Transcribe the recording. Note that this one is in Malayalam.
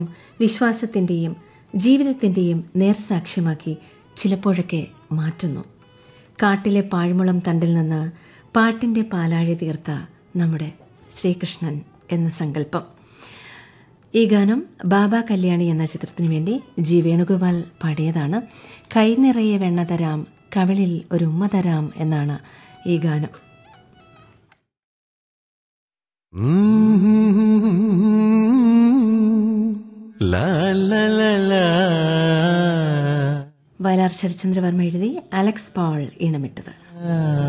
വിശ്വാസത്തിൻ്റെയും ജീവിതത്തിൻ്റെയും നേർസാക്ഷ്യമാക്കി ചിലപ്പോഴൊക്കെ മാറ്റുന്നു. കാട്ടിലെ പാഴ്മുളം തണ്ടിൽ നിന്ന് പാട്ടിൻ്റെ പാലാഴി തീർത്ത നമ്മുടെ ശ്രീകൃഷ്ണൻ എന്ന സങ്കല്പം. ഈ ഗാനം ബാബ കല്യാണി എന്ന ചിത്രത്തിനു വേണ്ടി ജി വേണുഗോപാൽ പാടിയതാണ്. കൈനിറയെ വെണ്ണ തരാം, കവിളിൽ ഒരു ഉമ്മ തരാം എന്നാണ് ഈ ഗാനം. വയലാർ ശരചന്ദ്രവർമ്മ എഴുതി, അലക്സ് പോൾ ഈണമിട്ടത്.